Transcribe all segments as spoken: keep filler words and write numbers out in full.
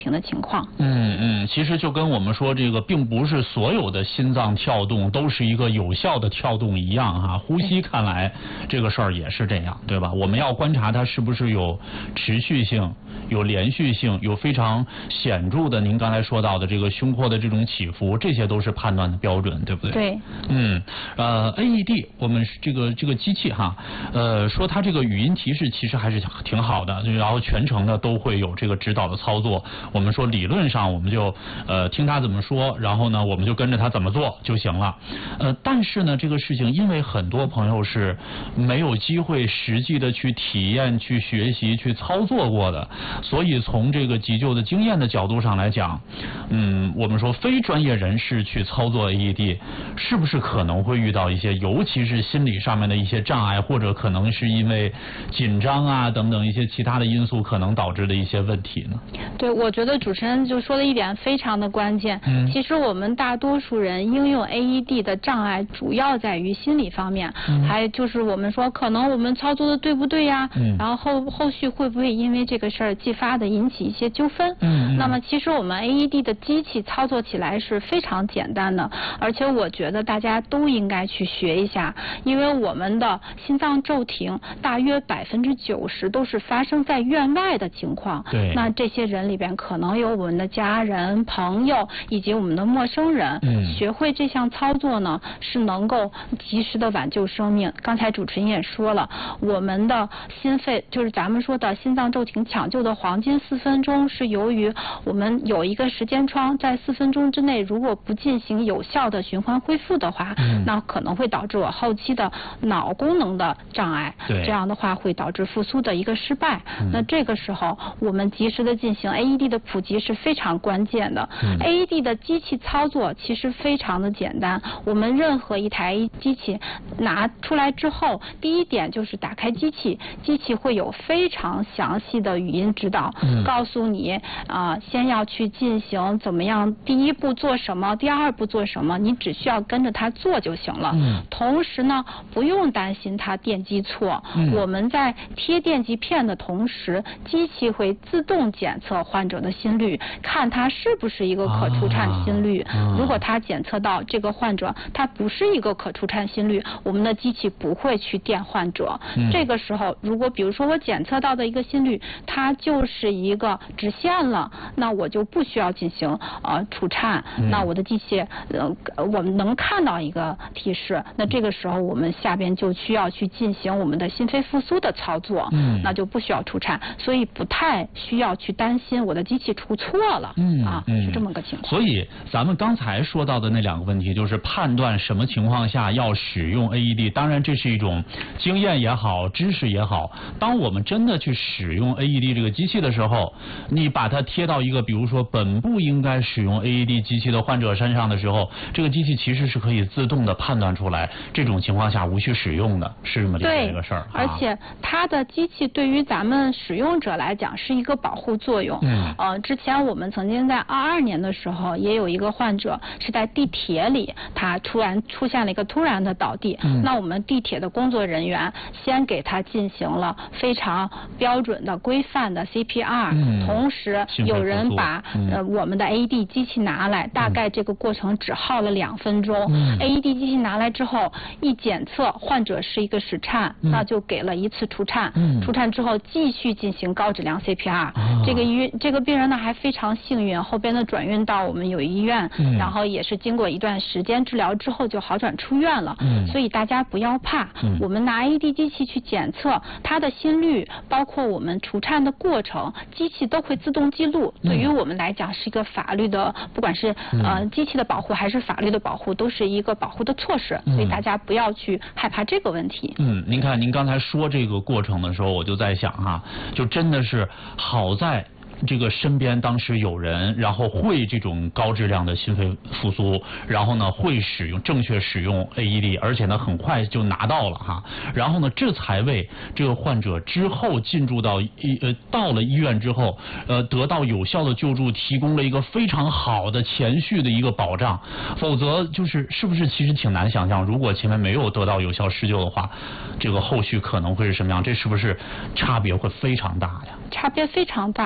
停的情况。 嗯嗯，其实就跟我们说这个，并不是所有的心脏跳动都是一个有效的跳动一样哈。呼吸看来这个事儿也是这样，对吧？我们要观察它是不是有持续性、有连续性、有非常显著的您刚才说到的这个胸廓的这种起伏，这些都是判断的标准，对不对？ 对。 嗯，呃 ，A E D 我们这个这个机器哈，呃，说它这个语音提示其实还是挺好的，然后全程呢都会有这个指导的操作。我们说理论上我们就呃听他怎么说，然后呢我们就跟着他怎么做就行了。呃，但是呢这个事情因为很多朋友是没有机会实际的去体验、去学习、去操作过的，所以从这个急救的经验的角度上来讲，嗯，我们说非专业人士去操作 A E D， 是不是可能会遇到一些，尤其是心理上面的一些障碍，或者可能是因为紧张啊等等一些其他的因素可能导致的一些问题呢？ 对，我觉得主持人就说了一点非常的关键。嗯，其实我们大多数人应用 A E D 的障碍主要在于心理方面，嗯、还就是我们说可能我们操作的对不对呀？嗯，然后后后续会不会因为这个事儿继发的引起一些纠纷？嗯，那么其实我们 A E D 的机器操作起来是非常简单的，而且我觉得大家都应该去学一下，因为我们的心脏骤停大约百分之九十都是发生在院外的情况。 对， 那这些人里边可能有我们的家人、朋友以及我们的陌生人。嗯，学会这项操作呢，是能够及时的挽救生命。刚才主持人也说了，我们的心肺就是咱们说的心脏骤停抢救的黄金四分钟，是由于我们有一个时间窗，在四分钟之内，如果不进行有效的循环恢复的话，嗯、那可能会导致我后期的脑功能的障碍。对，这样的话会导致复苏的一个失败。嗯、那这个时候，我们及时的进行 A E D 的普及是非常关键的。嗯、A E D 的机器操作其实非常的简单，我们任何一台机器拿出来之后，第一点就是打开机器，机器会有非常详细的语音指导，嗯、告诉你啊、呃，先要去进行怎么样，第一步做什么，第二步做什么，你只需要跟着它做就行了。嗯、同时呢，不用担心它电击错，嗯、我们在贴电极片的同时，机器会自动检测患者的心率，看他是不是一个可除颤心率。啊、如果他检测到这个患者他不是一个可除颤心率，我们的机器不会去电患者。嗯、这个时候，如果比如说我检测到的一个心率，它就是一个直线了，那我就不需要进行呃除颤。嗯、那我的机器呃我们能看到一个提示，那这个时候我们下边就需要去进行我们的心肺复苏的操作。嗯、那就不需要除颤，所以不太需要去担心我的机器出错了。嗯啊，嗯、是这么个情况。 所以咱们刚才说到的那两个问题，就是判断什么情况下要使用 A E D， 当然这是一种经验也好，知识也好。当我们真的去使用 A E D 这个机器的时候，你把它贴到一个比如说本不应该使用 A E D 机器的患者身上的时候，这个机器其实是可以自动的判断出来这种情况下无需使用的，是这么理解这个事儿。 而且它的机器对于咱们使用者来讲是一个保护作用。嗯。呃，之前我们曾经在二二年的时候，也有一个患者是在地铁里，他突然出现了一个突然的倒地。嗯。那我们地铁的工作人员先给他进行了非常标准的、规范的 C P R。嗯。同时，有人把、嗯、呃我们的 A E D 机器拿来，大概这个过程只耗了两分钟。嗯。A E D 机器拿来之后，一检测患者是一个室颤，嗯、那就给了一次除颤。嗯。除颤之后继续进行高质量 C P R。啊、这个医这个病人呢还非常幸运，后边的转运到我们友谊医院，嗯、然后也是经过一段时间治疗之后就好转出院了。嗯。所以大家不要怕，嗯、我们拿 A E D 机器去检测他的心率，包括我们除颤的过程，机器都会自动记录。嗯、对于我们来讲是一个法律的，不管是呃机器的保护还是法律的保护，都是一个保护的措施。嗯、所以大家不要去害怕这个问题。 嗯，您看您刚才说这个过程的时候，我就在想哈，就真的是好在这个身边当时有人，然后会这种高质量的心肺复苏，然后呢会使用正确使用 A E D， 而且呢很快就拿到了哈，然后呢这才为这个患者之后进驻到医呃到了医院之后，呃得到有效的救助提供了一个非常好的前续的一个保障，否则就是是不是其实挺难想象，如果前面没有得到有效施救的话，这个后续可能会是什么样？这是不是差别会非常大呀？ 差别非常大，对于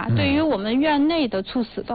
我们院内的猝死的